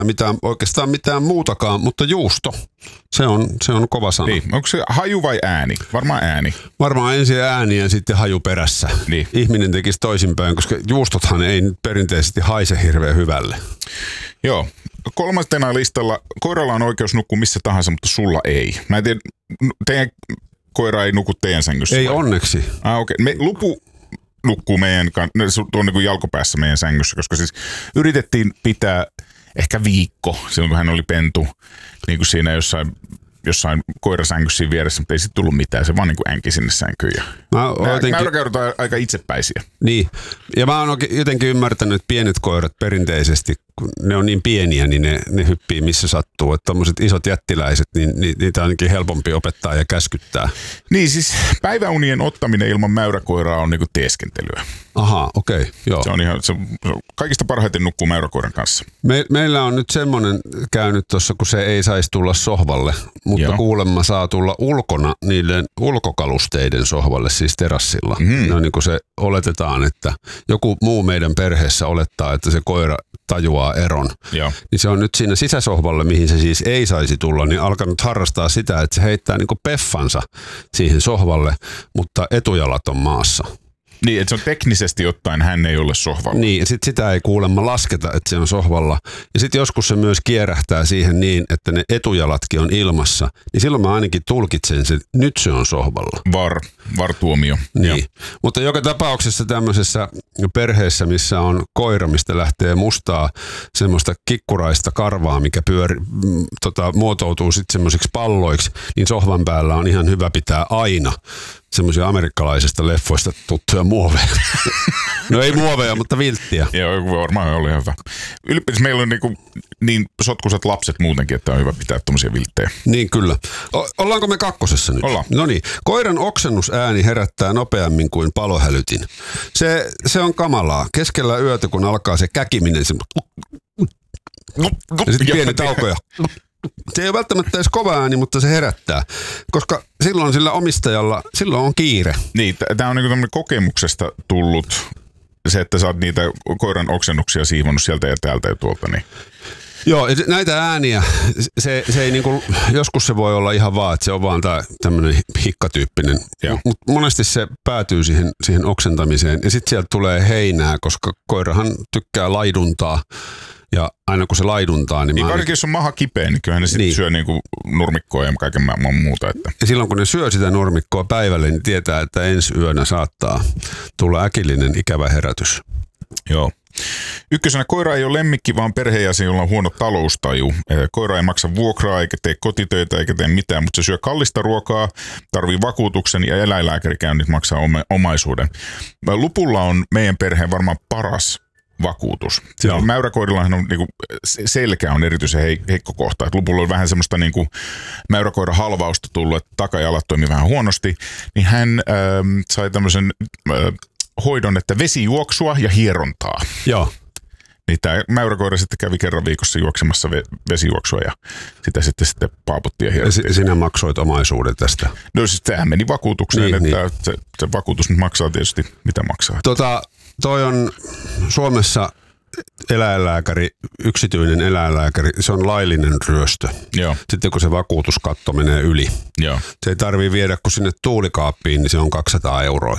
oikeastaan mitään muutakaan, mutta juusto. Se on kova sana. Niin. Onko se haju vai ääni? Varmaan ääni. Varmaan ensin ääni ja sitten haju perässä. Niin. Ihminen tekisi toisinpäin, koska juustothan ei nyt perinteisesti haise hirveän hyvälle. Joo. Kolmantena listalla, koiralla on oikeus nukkua missä tahansa, mutta sulla ei. Mä en tiedä, teidän koira ei nuku teidän sängyssä. Ei vai? Onneksi. Okei. Lupu nukkuu tuon niin kuin jalkopäässä meidän sängyssä, koska siis yritettiin pitää ehkä viikko, silloin kun hän oli pentu, niin kuin siinä jossain koirasängyssä vieressä, mutta ei sitten tullut mitään. Se vaan niin kuin änki sinne sänkyyn. Mäyräkäyrät on aika itsepäisiä. Niin. Ja mä oon jotenkin ymmärtänyt, että pienet koirat perinteisesti, kun ne on niin pieniä, niin ne hyppii missä sattuu. Että tommoset isot jättiläiset, niin niitä on ainakin helpompi opettaa ja käskyttää. Niin siis päiväunien ottaminen ilman mäyräkoiraa on niin kuin teeskentelyä. Aha, okei. Joo. Se on kaikista parhaiten nukkuu mäyräkoiran kanssa. Meillä on nyt semmoinen käynyt tuossa, kun se ei saisi tulla sohvalle, mutta Joo. kuulemma saa tulla ulkona niiden ulkokalusteiden sohvalle, siis terassilla. No niin kuin se oletetaan, että joku muu meidän perheessä olettaa, että se koira tajuaa eron. Joo. Niin se on nyt siinä sisäsohvalle, mihin se siis ei saisi tulla, niin alkanut harrastaa sitä, että se heittää niin kuin peffansa siihen sohvalle, mutta etujalat on maassa. Niin, että se on teknisesti ottaen hän ei ole sohvalla. Niin, ja sitten sitä ei kuulemma lasketa, että se on sohvalla. Ja sitten joskus se myös kierähtää siihen niin, että ne etujalatkin on ilmassa. Niin silloin mä ainakin tulkitsen sen, nyt se on sohvalla. VAR-tuomio. Niin. Mutta joka tapauksessa tämmöisessä perheessä, missä on koira, mistä lähtee mustaa semmoista kikkuraista karvaa, mikä muotoutuu sitten semmoisiksi palloiksi, niin sohvan päällä on ihan hyvä pitää aina semmoisia amerikkalaisista leffoista tuttuja muoveja. No ei muoveja, mutta vilttiä. Joo, varmaan oli hyvä. Ylipäätään meillä on niin sotkuisat lapset muutenkin, että on hyvä pitää tommosia vilttejä. Niin kyllä. Ollaanko me kakkosessa nyt? Ollaan. No niin. Koiran oksennusääni herättää nopeammin kuin palohälytin. Se on kamalaa. Keskellä yötä, kun alkaa se käkiminen, se ja sitten pieni tauko. Se ei ole välttämättä edes kova ääni, mutta se herättää, koska silloin sillä omistajalla, silloin on kiire. Niin, tämä on niin kokemuksesta tullut se, että sä oot niitä koiran oksennuksia siivonnut sieltä ja täältä ja tuolta. Niin. Joo, näitä ääniä, se ei niinku, joskus se voi olla ihan vaan, että se on vaan tämmöinen hikkatyyppinen, mutta monesti se päätyy siihen oksentamiseen ja sitten sieltä tulee heinää, koska koirahan tykkää laiduntaa. Ja aina kun se laiduntaa, niin varsinkin jos on maha kipeä, niin kyllähän ne sitten syö niinku nurmikkoa ja kaiken muuta. Että. Ja silloin kun ne syö sitä nurmikkoa päivälle, niin tietää, että ensi yönä saattaa tulla äkillinen ikävä herätys. Joo. Ykkösenä koira ei ole lemmikki, vaan perheenjäsen, jolla on huono taloustaju. Koira ei maksa vuokraa eikä tee kotitöitä eikä tee mitään, mutta se syö kallista ruokaa, tarvii vakuutuksen ja eläinlääkärikäynnit maksaa omaisuuden. Lupulla on meidän perheen varmaan paras vakuutus. Mäyräkoirillahan on niinku, selkä on erityisen heikko kohta. Et lupulla on vähän semmoista niinku, mäyräkoiran halvausta tullut, että takajalat toimii vähän huonosti. Niin hän sai tämmöisen hoidon, että vesijuoksua ja hierontaa. Joo. Niin tämä mäyräkoira sitten kävi kerran viikossa juoksemassa vesijuoksua ja sitä sitten paaputti ja hierontia. Ja sinä maksoit omaisuuden tästä? No siis sehän meni vakuutukseen, niin, että niin. Se vakuutus nyt maksaa tietysti mitä maksaa. Toi on Suomessa eläinlääkäri, yksityinen eläinlääkäri, se on laillinen ryöstö. Joo. Sitten kun se vakuutuskatto menee yli. Joo. Se ei tarvitse viedä kun sinne tuulikaappiin, niin se on 200 €.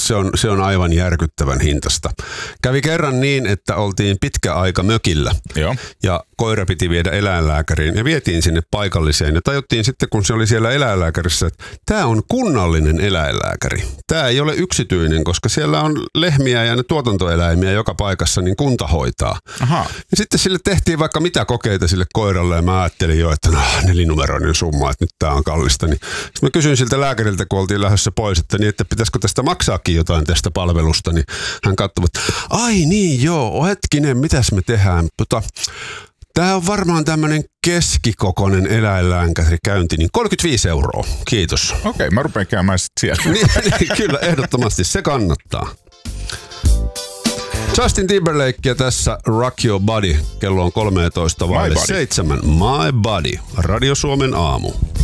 Se on aivan järkyttävän hintasta. Kävi kerran niin, että oltiin pitkä aika mökillä. Joo. Ja koira piti viedä eläinlääkäriin ja vietiin sinne paikalliseen. Ja tajuttiin sitten, kun se oli siellä eläinlääkärissä, että tämä on kunnallinen eläinlääkäri. Tämä ei ole yksityinen, koska siellä on lehmiä ja ne tuotantoeläimiä joka paikassa, niin kunta hoitaa. Aha. Ja sitten sille tehtiin vaikka mitä kokeita sille koiralle ja mä ajattelin jo, että 4-numeroinen summa, että nyt tää on kallista. Niin sitten mä kysyin siltä lääkäriltä, kun oltiin lähdössä pois, että pitäisikö tästä maksaakin jotain tästä palvelusta, niin hän katsoi, että ai niin joo, hetkinen, mitäs me tehdään? Tämä on varmaan tämmöinen keskikokoinen eläinlääkärikäynti, niin 35 €. Kiitos. Okei, mä rupean käymään sitten siellä. Niin, kyllä, ehdottomasti. Se kannattaa. Justin Timberlake tässä Rock Your Body. Kello on 13:07. My Body. Radio Suomen aamu.